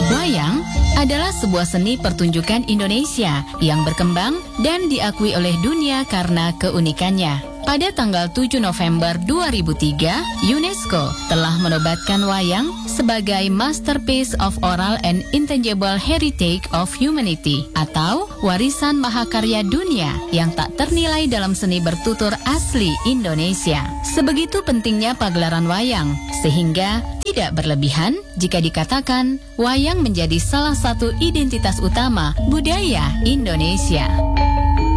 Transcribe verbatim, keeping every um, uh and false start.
Wayang adalah sebuah seni pertunjukan Indonesia yang berkembang dan diakui oleh dunia karena keunikannya. Pada tanggal tujuh November dua ribu tiga, UNESCO telah menobatkan wayang sebagai Masterpiece of Oral and Intangible Heritage of Humanity atau warisan mahakarya dunia yang tak ternilai dalam seni bertutur asli Indonesia. Sebegitu pentingnya pagelaran wayang, sehingga tidak berlebihan jika dikatakan wayang menjadi salah satu identitas utama budaya Indonesia.